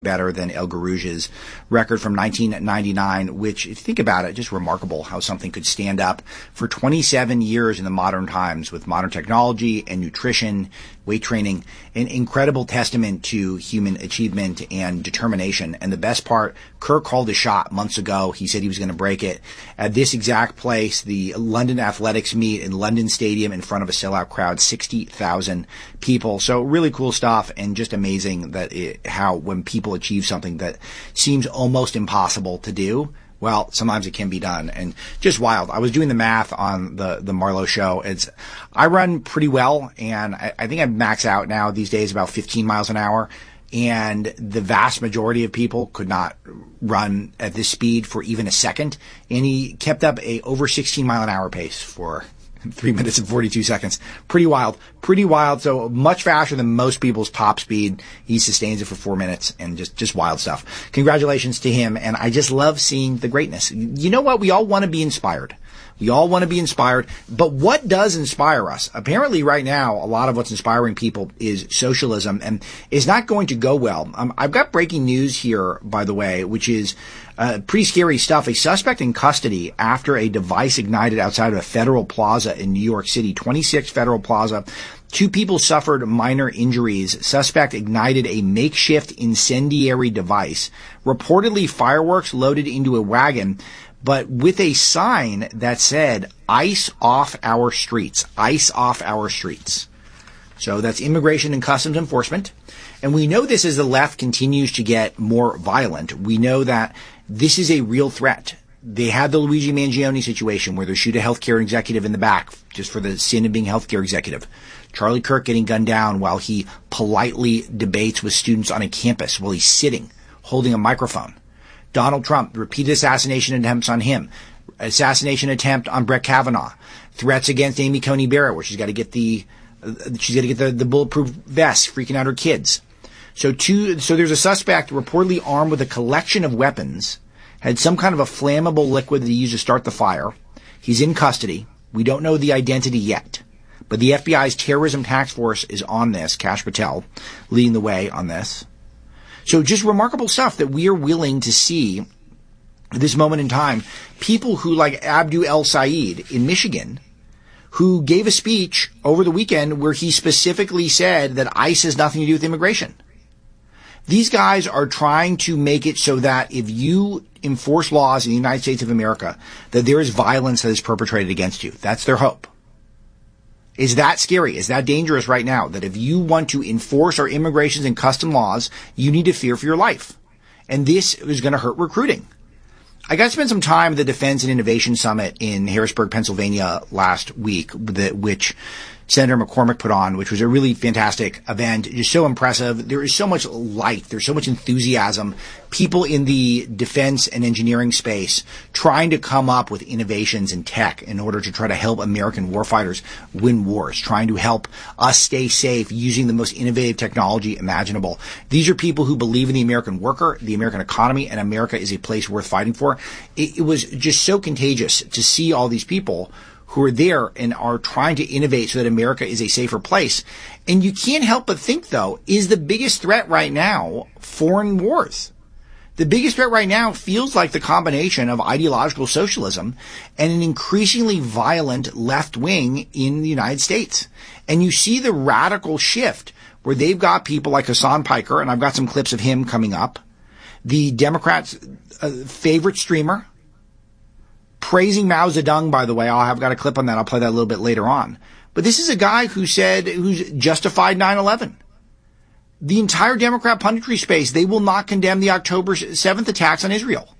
better than El Garouge's record from 1999, which, if you think about it, just remarkable how something could stand up for 27 years in the modern times with modern technology and nutrition, weight training, an incredible testament to human achievement and determination. And the best part, Kirk called a shot months ago. He said he was going to break it at this exact place, the London Athletics meet in London Stadium in front of a sellout crowd, 60,000 people. So really cool stuff, and just amazing that how when people achieve something that seems almost impossible to do, well, sometimes it can be done, and just wild. I was doing the math on the Marlowe show. I run pretty well, and I think I max out now these days about 15 miles an hour, and the vast majority of people could not run at this speed for even a second, and he kept up a over 16 mile an hour pace for 3 minutes and 42 seconds. Pretty wild. So much faster than most people's top speed. He sustains it for 4 minutes, and just wild stuff. Congratulations to him. And I just love seeing the greatness. You know what? We all want to be inspired. But what does inspire us? Apparently right now, a lot of what's inspiring people is socialism, and is not going to go well. I've got breaking news here, by the way, which is pretty scary stuff. A suspect in custody after a device ignited outside of a Federal Plaza in New York City, 26 Federal Plaza. 2 people suffered minor injuries. Suspect ignited a makeshift incendiary device, reportedly fireworks loaded into a wagon, but with a sign that said, "Ice off our streets." Ice off our streets. So that's Immigration and Customs Enforcement. And we know this as the left continues to get more violent. We know that this is a real threat. They had the Luigi Mangione situation where they shoot a healthcare executive in the back just for the sin of being a healthcare executive. Charlie Kirk getting gunned down while he politely debates with students on a campus while he's sitting, holding a microphone. Donald Trump, repeated assassination attempts on him. Assassination attempt on Brett Kavanaugh. Threats against Amy Coney Barrett, where she's got to get the bulletproof vest, freaking out her kids. So there's a suspect reportedly armed with a collection of weapons, had some kind of a flammable liquid that he used to start the fire. He's in custody. We don't know the identity yet, but the FBI's terrorism task force is on this. Kash Patel leading the way on this. So just remarkable stuff that we are willing to see at this moment in time. People who, like Abdu El Said in Michigan, who gave a speech over the weekend where he specifically said that ICE has nothing to do with immigration. These guys are trying to make it so that if you enforce laws in the United States of America, that there is violence that is perpetrated against you. That's their hope. Is that scary? Is that dangerous right now? That if you want to enforce our immigration and custom laws, you need to fear for your life. And this is going to hurt recruiting. I got to spend some time at the Defense and Innovation Summit in Harrisburg, Pennsylvania last week, which Senator McCormick put on, which was a really fantastic event. Just so impressive. There is so much light. There's so much enthusiasm. People in the defense and engineering space trying to come up with innovations in tech in order to try to help American warfighters win wars, trying to help us stay safe using the most innovative technology imaginable. These are people who believe in the American worker, the American economy, and America is a place worth fighting for. It was just so contagious to see all these people who are there and are trying to innovate so that America is a safer place. And you can't help but think, though, is the biggest threat right now foreign wars? The biggest threat right now feels like the combination of ideological socialism and an increasingly violent left wing in the United States. And you see the radical shift where they've got people like Hassan Piker, and I've got some clips of him coming up, the Democrats' favorite streamer, praising Mao Zedong, by the way. I've got a clip on that. I'll play that a little bit later on. But this is a guy who's justified 9/11. The entire Democrat punditry space, they will not condemn the October 7th attacks on Israel.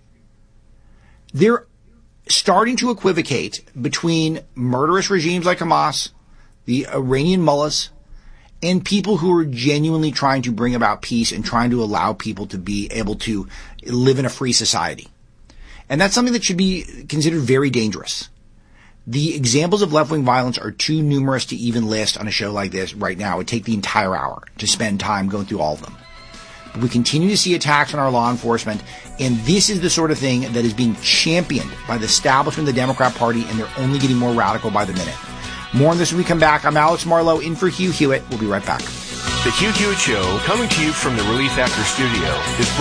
They're starting to equivocate between murderous regimes like Hamas, the Iranian mullahs, and people who are genuinely trying to bring about peace and trying to allow people to be able to live in a free society. And that's something that should be considered very dangerous. The examples of left-wing violence are too numerous to even list on a show like this right now. It would take the entire hour to spend time going through all of them. But we continue to see attacks on our law enforcement, and this is the sort of thing that is being championed by the establishment of the Democrat Party, and they're only getting more radical by the minute. More on this when we come back. I'm Alex Marlowe, in for Hugh Hewitt. We'll be right back. The Hugh Hewitt Show, coming to you from the Relief Factor Studio, is